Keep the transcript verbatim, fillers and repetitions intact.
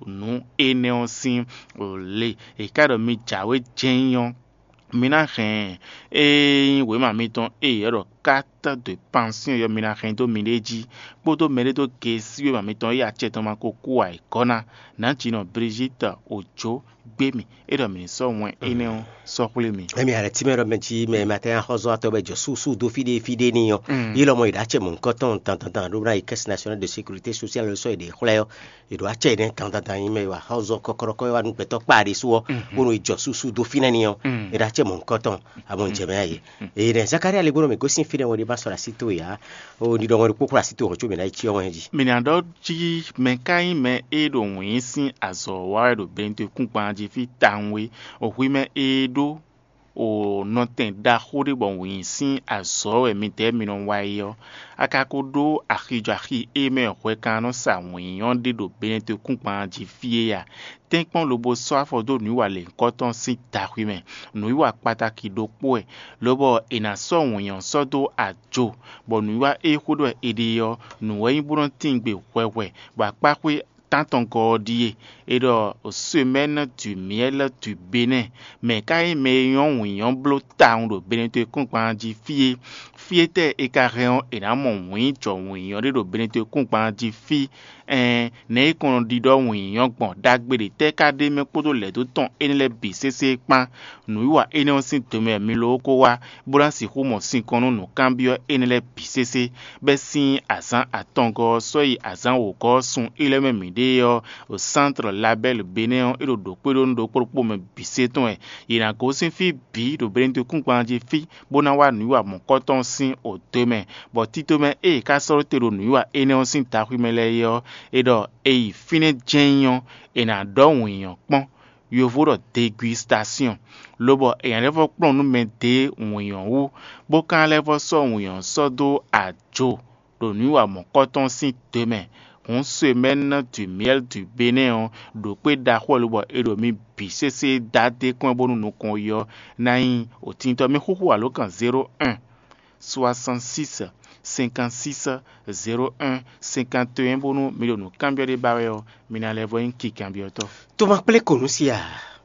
nu eneosin ole e kado mi jawe jenyon mina ren e we ma mi ton e ero carte de pension yo mina ren to mileji poto mele to kesi we ma mi ton ya cheton ma ko kwa e kona na chino Brigitte Ojo gbemi e do mi so won ene so kule mi e mi ara ti me ro me ji me matin hozo ato be jo su su do fide fide ni yo ilo mo ida che mon koton tan tan tan rubra caisse nationale de sécurité sociale le so e de khuleo e do ache den tan tan tan me wa hozo kokoro ko wa nu pe to pari suo wono ijo su su do fine ni yo e da che mon koton abon je me aye e de Zakaria le goro me go sin fide wo de ba so la sito ya o ni do ngori kokura sito ho chu me na chi o ji mi na do ji me kai me e do win sin azo wa do bente kunpa ji fi tanwe o hui me e do o noten da hore bon win sin azo e mi te mi non wa yo akako do ahijo ahi e me hwe kanu sa win yon de do bente kunpa ji fi ya tenkpon lobo so afodo nu wa le koton si tahui me nu wa pataki do po e lobo ina so won so do ajo bo nu wa e kodo e de yo nu wa iburon tingbe wewe ba pakwe tant encore dit et do semaine du miel du Bénin mais kai me yon yon blo town do Bénin te konpan di fie fie te e carrément et na mon win jo win yon do Bénin te konpan di fi eh ne kon di do win yon gbon dagbe de te ka de me podo le do ton en le bi cc pan nu wa ene on sin to me mi lo ko wa buran si hu mo sin kono no cambio en le bi cc be sin azan atongo so yi azan o ko sun ile me mi de yo au centre label Bénin et do do pe do do pour me bi se ton e ina ko sin fi bi do Bénin te kunpan di fi bona wa nu wa mon koton sin o teme bo titome e ka so te do nu wa ene on sin ta hu me le yo et do e fine jenyon e na do win pon yo voro dégustation lobo e yan levo plon nu me de win wu bo kan levo so win so do ajo do nu wa mon koton sin teme on semaine du miel du Bénin do pe da ho lobo e do mi bi cc date kon bonu no kon yo nine o tinto mi huhu alokan zéro un soixante-six cinquante-six zéro un cinquante et un bonu mi do no cambio de barrio mi na levo in ki cambio to to ma ple konusia